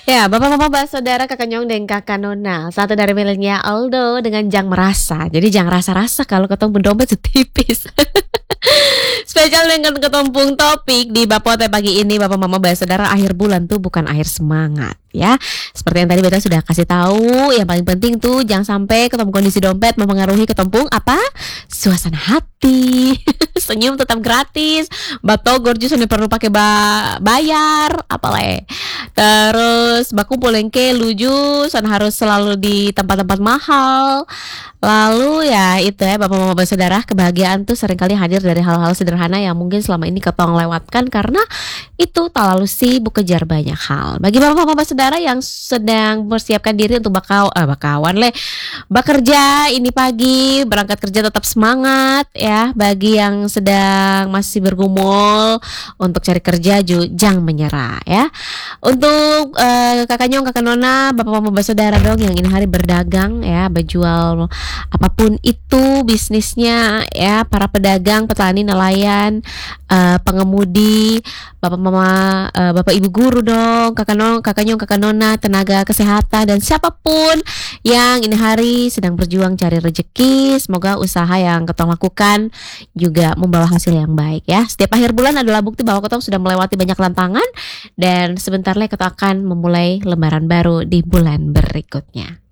Ya, Bapak Mama Mbak Saudara Kakak Nyong dan Kakak Nona, satu dari milenial Aldo dengan Jang Merasa. Jadi jangan rasa-rasa kalau ketemu dompet setipis. Spesial dengan ketumpung topik di Bapote pagi ini Bapak Mama Mbak Saudara, akhir bulan tuh bukan akhir semangat ya. Seperti yang tadi Beta sudah kasih tahu, yang paling penting tuh jangan sampai ketemu kondisi dompet mempengaruhi ketumpung apa? Suasana hati. Senyum tetap gratis. Batogor justru perlu pakai bayar apalagi. Terus baku polengke luju san harus selalu di tempat-tempat mahal. Lalu ya itu ya Bapak Mama Bersaudara, kebahagiaan tuh seringkali hadir dari hal-hal sederhana yang mungkin selama ini ketong lewatkan karena itu terlalu sibuk kejar banyak hal. Bagi Bapak Mama Bersaudara yang sedang mempersiapkan diri untuk bekerja ini pagi, berangkat kerja tetap semangat ya. Bagi yang sedang masih bergumul untuk cari kerja, jangan menyerah ya. Untuk kakak Nyong, kakak Nona, Bapak Mama Bersaudara dong yang ini hari berdagang ya, berjual apapun itu bisnisnya ya, para pedagang, petani, nelayan, pengemudi, Bapak Mama, Bapak Ibu guru dong, kakak Nyong, kakak Nona, tenaga kesehatan dan siapapun yang ini hari sedang berjuang cari rezeki, semoga usaha yang ketong lakukan juga membawa hasil yang baik ya. Setiap akhir bulan adalah bukti bahwa ketong sudah melewati banyak tantangan dan sebentar lagi ketong akan memulai lembaran baru di bulan berikutnya.